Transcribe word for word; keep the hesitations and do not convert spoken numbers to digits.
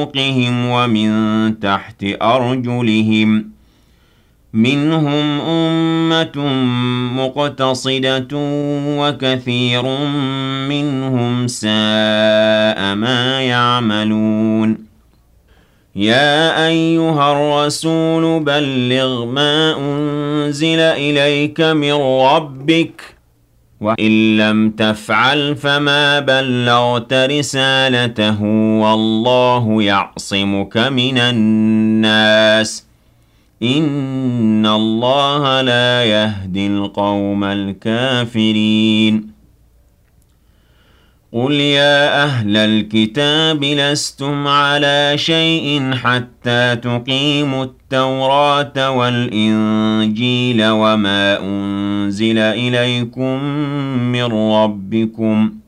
فوقهم ومن تحت أرجلهم منهم أمة مقتصدة وكثير منهم ساء ما يعملون يا أيها الرسول بلغ ما أنزل إليك من ربك وإن لم تفعل فما بلغت رسالته والله يعصمك من الناس إن الله لا يهدي القوم الكافرين قل يا أهل الكتاب لستم على شيء حتى تقيموا التوراة والإنجيل وما أنزل إليكم من ربكم